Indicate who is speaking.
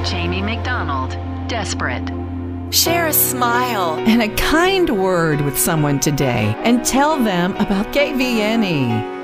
Speaker 1: Jamie McDonald, Desperate.
Speaker 2: Share a smile and a kind word with someone today and tell them about KVNE.